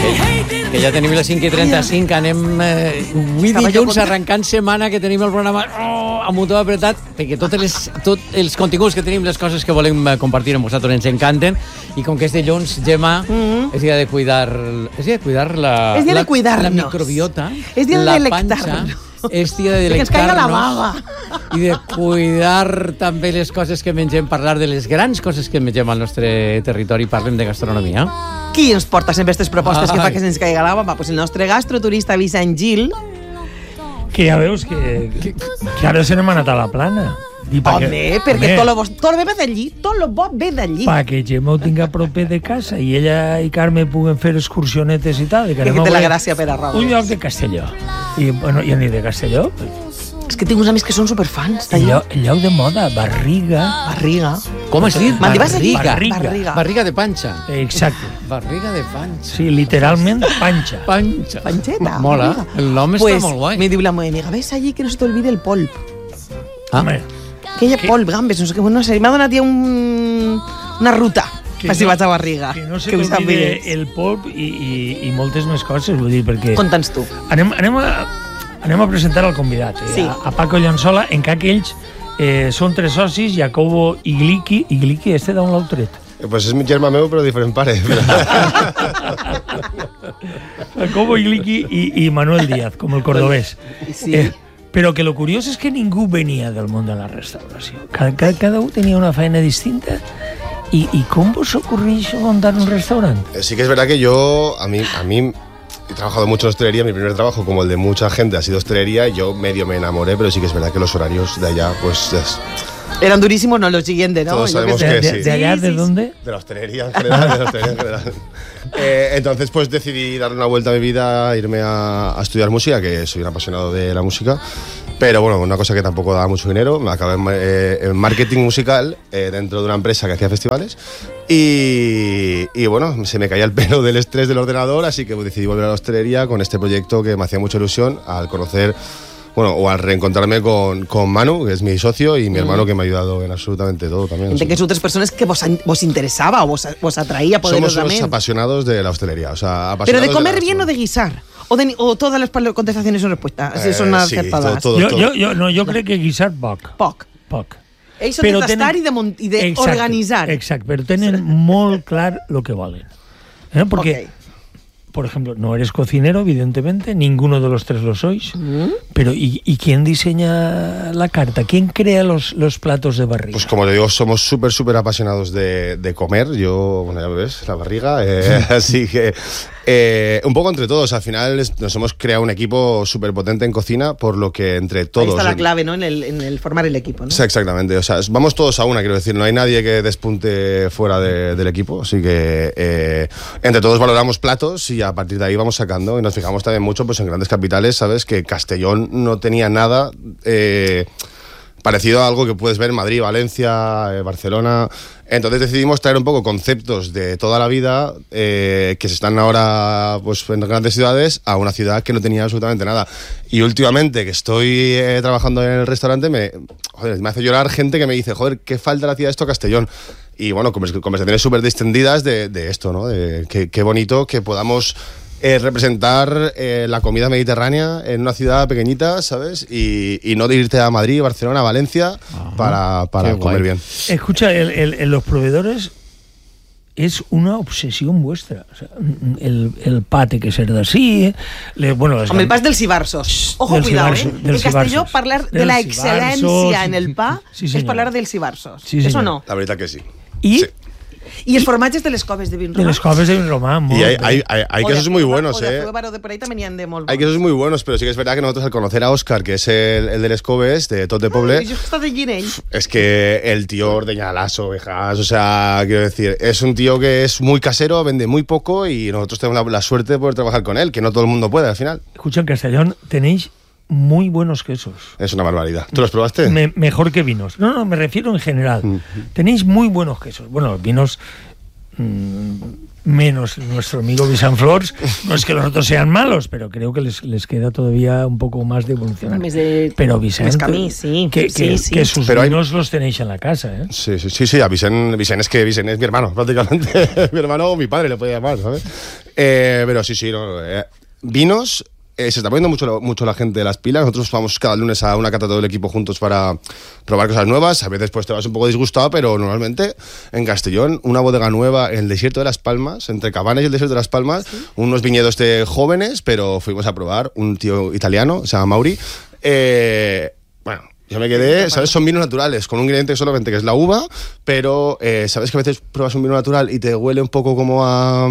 que ja tenim les 5:35, anem avui dilluns arrencant setmana, que tenim el programa amb un tot apretat, perquè tots els continguts que tenim, les coses que volem compartir amb vosaltres ens encanten, i com que és dilluns, Gemma, és dia de cuidar la microbiota, la panxa, és dia de delectar-nos i de cuidar també les coses que mengem, parlar de les grans coses que mengem al nostre territori. Parlem de gastronomia. Qui ens porta sempre aquestes propostes que fa que se'ns caiga l'ava? Pues el nostre gastroturista Vicent Gil, que ja veus que ara se n'hem anat a la plana. Perquè tot lo ve d'allí, tot lo bo ve d'allí. Perquè Gemma ho tinga proper de casa i ella i Carme puguen fer excursionetes i tal. Que té la gràcia per a raó. Un lloc de Castelló. I, bueno, ja ni de Castelló. És que tinc uns amics que són superfans d'allò. El lloc de moda, Barriga. Com has dit? Barriga de panxa. Exacte. Barriga de panxa. Sí, literalment panxa. Panxeta. Mola. El nom està molt guai. Me diu la meva amiga, ves allí que no se t'olvide el polp. Home. Que hi ha polp, gambes, no sé què. No sé, m'ha donat ja una ruta. Per si vaig a Barriga. Que no se t'olvide el polp i moltes més coses, vull dir, perquè... Conta'ns tu. Anem a presentar el convidat, a Paco Llançola, encara que ells són 3 socis, Jacobo i Gliqui. I Gliqui, d'on l'heu tret? Pues és mi germà meu, però diferent pare. Jacobo i Gliqui i Manuel Díaz, com el cordobès. Sí. Però que lo curiós és que ningú venia del món de la restauració. Cada un tenia una feina distinta. ¿Y cómo vos ocurrís montar un restaurante? Sí que es verdad que a mí he trabajado mucho en hostelería. Mi primer trabajo, como el de mucha gente, ha sido hostelería. Yo medio me enamoré, pero sí que es verdad que los horarios de allá, pues... Eran durísimos, no los siguientes, ¿no? Todos sabemos que sí. ¿De allá? ¿De dónde? De la hostelería en general. Entonces, pues decidí darle una vuelta a mi vida, irme a estudiar música, que soy un apasionado de la música. Pero bueno, una cosa que tampoco daba mucho dinero. Me acabé en marketing musical dentro de una empresa que hacía festivales. Y bueno, se me caía el pelo del estrés del ordenador, así que decidí volver a la hostelería con este proyecto que me hacía mucha ilusión al conocer... Bueno, o al reencontrarme con Manu, que es mi socio, y mi hermano, que me ha ayudado en absolutamente todo también. Entre que son 3 personas que vos interesaba o vos atraía poderosamente. Somos unos apasionados de la hostelería. O sea, pero de comer bien o de guisar. O todas las contestaciones son respuestas. Son acertadas. Yo creo que guisar poc. Ells són de tastar i d'organitzar. Exacte, però tenen molt clar lo que volen. Porque... Por ejemplo, no eres cocinero, evidentemente, ninguno de los 3 lo sois, pero ¿y quién diseña la carta? ¿Quién crea los platos de Barriga? Pues como te digo, somos súper apasionados de comer. Yo, bueno, ya me ves, la barriga, así que un poco entre todos. Al final nos hemos creado un equipo súper potente en cocina, por lo que entre todos... Ahí está la clave, ¿no? En el formar el equipo, ¿no? Sí, exactamente. O sea, vamos todos a una, quiero decir. No hay nadie que despunte fuera del equipo, así que entre todos valoramos platos y a partir de ahí vamos sacando, y nos fijamos también mucho pues en grandes capitales, ¿sabes? Que Castellón no tenía nada parecido a algo que puedes ver en Madrid, Valencia, Barcelona. Entonces decidimos traer un poco conceptos de toda la vida que se están ahora pues en grandes ciudades a una ciudad que no tenía absolutamente nada. Y últimamente que estoy trabajando en el restaurante me hace llorar gente que me dice, joder, ¿qué falta le hacía esto a Castellón? Y bueno, conversaciones súper distendidas de esto, ¿no? De qué bonito que podamos representar la comida mediterránea en una ciudad pequeñita, ¿sabes? Y no de irte a Madrid, Barcelona, Valencia para comer bien. Escucha, los proveedores es una obsesión vuestra. O sea, el pa té que ser d'ací... Amb el pa és dels cibarsos. Ojo, cuidado, En Castelló, parlar de la excel·lència en el pa és parlar dels cibarsos. Eso no. La veritat que sí. Y el formatge de les coves de Vinromà. De les coves de Vinromà, y hay quesos muy buenos, Hay quesos muy buenos, pero sí que es verdad que nosotros al conocer a Óscar, que es el de les coves, de Tot de Poble, es que el tío ordeña las ovejas, o sea, quiero decir, es un tío que es muy casero, vende muy poco y nosotros tenemos la suerte de poder trabajar con él, que no todo el mundo puede al final. Escucha, en Castellón tenéis muy buenos quesos. Es una barbaridad. ¿Tú los probaste? Mejor que vinos. No, me refiero en general. Tenéis muy buenos quesos. Bueno, los vinos menos nuestro amigo Vicent Flors. No es que los otros sean malos, pero creo que les queda todavía un poco más de evolucionar. Pero Vicent, que sus vinos los tenéis en la casa, ¿eh? Sí, a Vicent es que Vicent es mi hermano, prácticamente. Mi hermano o mi padre le puede llamar, ¿sabes? Pero sí, no, vinos... se está poniendo mucho la gente de las pilas. Nosotros vamos cada lunes a una cata todo el equipo juntos para probar cosas nuevas. A veces pues te vas un poco disgustado, pero normalmente en Castellón, una bodega nueva en el desierto de Las Palmas, entre Cabanes y el desierto de Las Palmas, unos viñedos de jóvenes, pero fuimos a probar un tío italiano, se llama Mauri. Bueno, yo me quedé, ¿sabes? Son vinos naturales, con un ingrediente solamente que es la uva, pero ¿sabes que a veces pruebas un vino natural y te huele un poco como a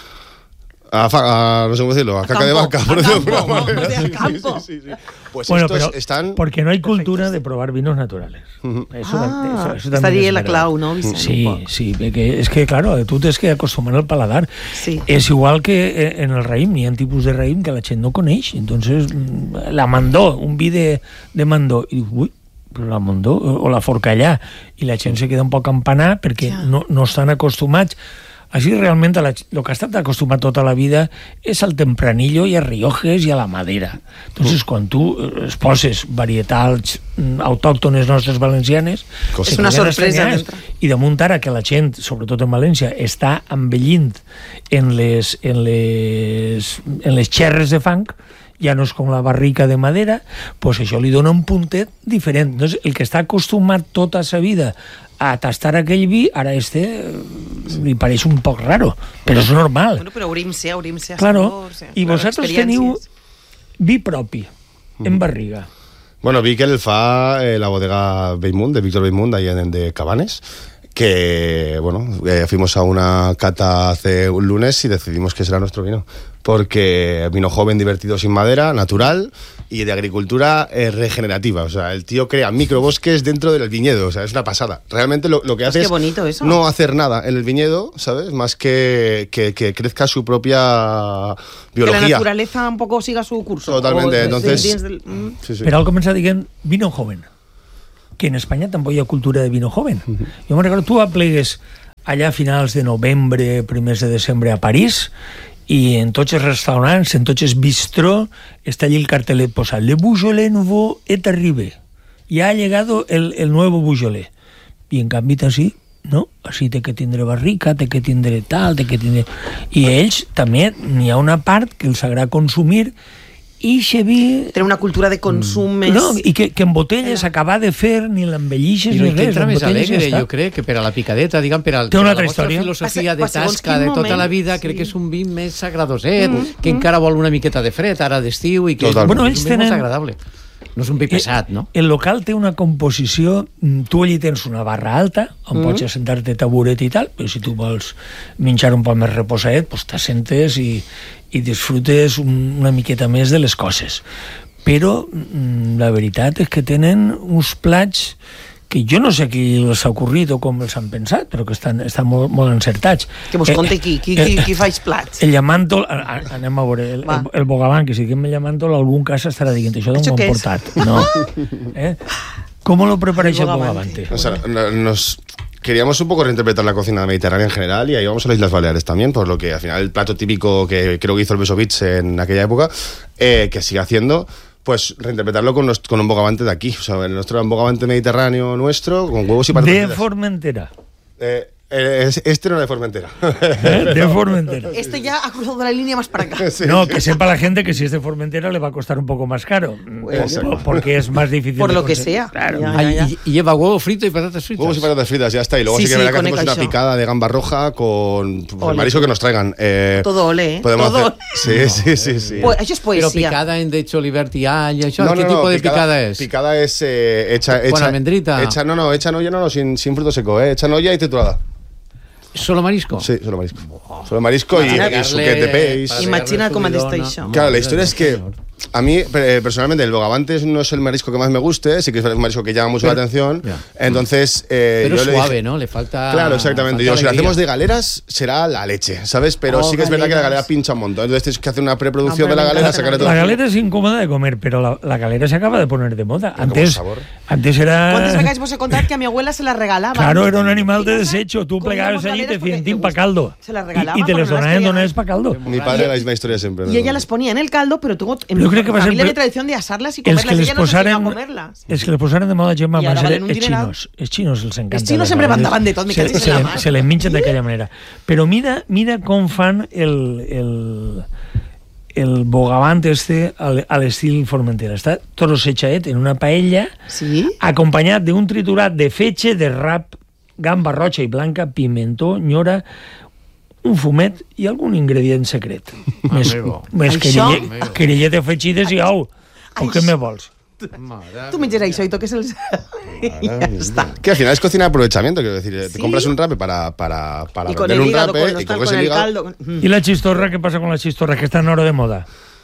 no sé cómo decirlo, a caca de vaca, por decirlo de alguna manera. Sí. Pues bueno, pero están... porque no hay cultura de probar vinos naturales. Eso estaría la clau, ¿no? Sí, es que claro, tú tens que acostumar al paladar. Sí. És igual que en el raïm, hi ha tipus de raïm que la gent no coneix. Entonces, la Mandó, un vi de Mandó, i dius, ui, però la Mandó o la Forcallà, i la gent se queda un poc empanada perquè no estan acostumats. Així realment el que ha estat acostumat tota la vida és al tempranillo i a Riojes i a la madera. Entonces, quan tu es poses varietals autòctones nostres valencianes, és una sorpresa. I damunt ara que la gent, sobretot en València, està envellint en les xerres de fang, ja no és com la barrica de madera, pues això li dona un puntet diferent. Entonces, el que està acostumat tota sa vida a tastar aquell vi, ara li pareix un poc raro, però és normal. Bueno, però hauríem-se claro, i vosaltres teniu vi propi, en barriga. Bueno, vi que el fa la bodega Bellmunt, de Víctor Bellmunt, ahí de Cabanes, que, bueno, fuimos a una cata hace un lunes y decidimos que será nuestro vino. Porque vino joven, divertido, sin madera, natural y de agricultura regenerativa. O sea, el tío crea microbosques dentro del viñedo. O sea, es una pasada. Realmente lo que hace es no hacer nada en el viñedo, ¿sabes? Más que crezca su propia biología. Que la naturaleza un poco siga su curso. Totalmente. Entonces, sí. Pero al començar dient vino joven, que en Espanya tampoc hi ha cultura de vino joven. Jo me'n recordo, tu aplegues allà a finals de novembre, primers de desembre a París, i en tots els restaurants, en tots els bistró, està allí el cartelet posat Le Beaujolais Nouveau est arrivé. Ya ha llegado el nuevo Beaujolais. I en canvi així, no? Així té que tindre barrica, té que tindre tal, té que tindre... I ells també n'hi ha una part que els agrada consumir i se vi... Té una cultura de consum més... No, i que en botelles acabar de fer ni l'embellixes ni res. I que entra més alegre, jo crec, que per a la picadeta, diguem, per a la vostra filosofia de tasca de tota la vida, crec que és un vi més agradoset, que encara vol una miqueta de fred, ara d'estiu, i que és un vi molt agradable. No és un vi pesat, no? El local té una composició... Tu allí tens una barra alta, on pots assentar-te taburet i tal, però si tu vols menjar un poc més reposadet, doncs t'assentes i disfrutes una miqueta més de les coses. Però la veritat és que tenen uns plats que jo no sé qui els ha ocorrit o com els han pensat, però que estan molt encertats. Que vos conte qui fa els plats. El llamàntol, anem a veure, el bogavant, que si diguem el llamàntol, algun cas estarà dient, això d'on ho han portat. No. ¿Cómo lo preparáis el bogavante? O sea, queríamos un poco reinterpretar la cocina mediterránea en general y ahí vamos a las Islas Baleares también, por lo que al final el plato típico que creo que hizo el Besovich en aquella época, que sigue haciendo, pues reinterpretarlo con un bogavante de aquí. O sea, nuestro bogavante mediterráneo nuestro, con huevos y patatas. De Formentera. Este no era de Formentera. De Formentera. Este ya ha cruzado la línea más para acá. Sí. No, que sepa la gente que si es de Formentera le va a costar un poco más caro. Porque es más difícil. Por lo que sea. Claro. Y lleva huevo frito y patatas fritas. Huevos y patatas fritas, ya está. Y luego sí que verá que hacemos una picada de gamba roja con el marisco que nos traigan. Todo ole, ¿eh? Podemos todo hacer... Sí. Pues eso es poesía. Pero picada en de cholibert y all, ¿qué tipo de picada es? Picada es hecha... ¿Con almendrita? Hecha en olla, sin fruto seco, hecha en olla y triturada. ¿Solo marisco? Sí, solo marisco. Solo marisco y suquet de peix. Imagina com ha d'estar això. Claro, la historia es que A mí, personalmente, el bogavantes no es el marisco que más me guste, sí que es un marisco que llama mucho la atención. Entonces, pero yo suave, le dije, ¿no? Le falta. Claro, exactamente. Falta si lo hacemos de galeras, será la leche, ¿sabes? Pero sí que es verdad que la galera pincha un montón. Entonces tienes que hacer una preproducción de la galera, sacar todo. La galera es incómoda de comer, pero la galera se acaba de poner de moda. Antes era. ¿Cuántas veces vos he contado que a mi abuela se la regalaba? Claro, era un animal de desecho. Tú plegabas allí y te decían para caldo. Se las regalaba. Y te les donaban dones para caldo. Mi padre la misma historia siempre. Y ella las ponía en el caldo, pero tuvo en mi familia había tradición de asarlas y comerlas. Ella no se a comerlas. Es que les posaran de moda, Gemma, es chinos els encanta. Els chinos sempre van de tot, me cachis en la mar. Se les minxen d'aquella manera. Però mira com fan el bogavant a l'estil Formentera. Està trossechaet en una paella, acompanyat d'un triturat de fetge, de rap, gamba roja i blanca, pimentó, nyora, un fumet i algun ingredient secret. Més querellet de fetxides i au. O què me vols? Tú menges això y toques el... y ya está. Que al final es cocina de aprovechamiento, quiero decir, te compras un rape para vender un rape y coges el hígado. ¿Y la chistorra? ¿Qué pasa con la chistorra? Que está en oro de moda.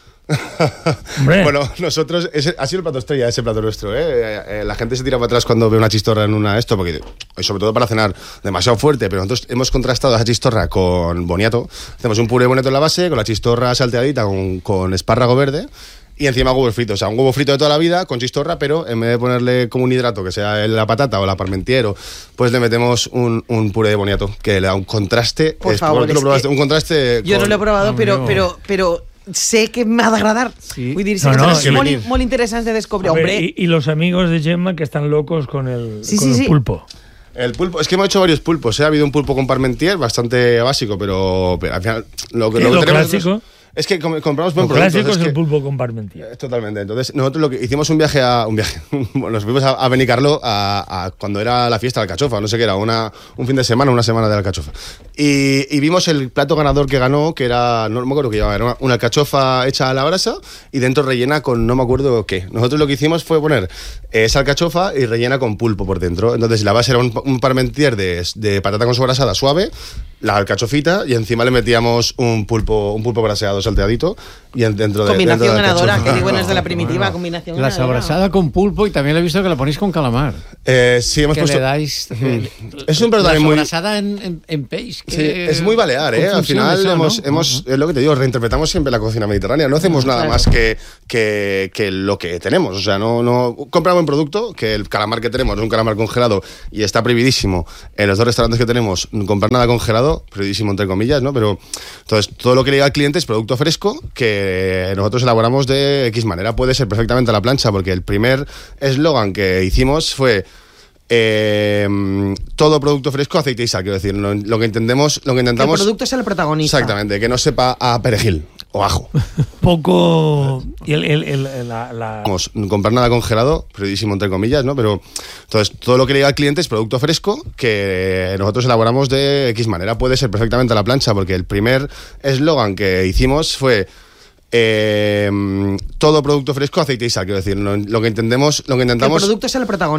Bueno, nosotros ha sido el plato estrella, ese plato nuestro, la gente se tira para atrás cuando ve una chistorra en una esto, porque sobre todo para cenar demasiado fuerte, pero nosotros hemos contrastado esa chistorra con boniato. Hacemos un puré de boniato en la base, con la chistorra salteadita con espárrago verde y encima huevos fritos, o sea, un huevo frito de toda la vida con chistorra, pero en vez de ponerle como un hidrato que sea la patata o la parmentier, pues le metemos un puré de boniato que le da un contraste. Por favor, un contraste. Yo no lo he probado, pero sé que me ha de agradar. Sí. Vull dir, muy interesante de descubrir. Hombre. Y los amigos de Gemma que están locos con el pulpo. El pulpo, es que hemos hecho varios pulpos, Ha habido un pulpo con parmentier bastante básico, pero al final lo que tenemos clásico. Es que compramos buen producto. Clásico es el pulpo con parmentier. Totalmente. Entonces, nosotros lo que hicimos un viaje, nos fuimos a Benicarló a cuando era la fiesta de Alcachofa, no sé qué era, una semana de Alcachofa. Y vimos el plato ganador que ganó, que era, no me acuerdo qué llamaba, era una alcachofa hecha a la brasa y dentro rellena con no me acuerdo qué. Nosotros lo que hicimos fue poner esa alcachofa y rellena con pulpo por dentro. Entonces, la base era un parmentier de patata con sobrasada suave, la alcachofita y encima le metíamos un pulpo braseado salteadito y dentro de combinación ganadora, que digo, es de la primitiva combinación la sobrasada con pulpo y también lo he visto que la ponéis con calamar. Sí, hemos puesto. Le dais es un plato muy sobrasada en peix. Sí, es muy balear, Al final hemos es lo que te digo, reinterpretamos siempre la cocina mediterránea. No hacemos nada más que lo que tenemos. O sea, no compramos un producto, que el calamar que tenemos es un calamar congelado y está prohibidísimo en los dos restaurantes que tenemos comprar nada congelado, prohibidísimo entre comillas, ¿no? Pero entonces todo lo que le llega al cliente es producto fresco que nosotros elaboramos de X manera. Puede ser perfectamente a la plancha, porque el primer eslogan que hicimos fue todo producto fresco, aceite y sal, quiero decir, lo que intentamos que el producto es el protagonista. Exactamente, que no sepa a perejil o ajo. Poco Vamos, comprar nada congelado, prohibidísimo entre comillas, ¿no? Pero entonces todo lo que le llega al cliente es producto fresco que nosotros elaboramos de X manera. Puede ser perfectamente a la plancha, porque el primer eslogan que hicimos fue todo producto fresco, aceite y sal, quiero decir, lo que intentamos el producto es el protagonista.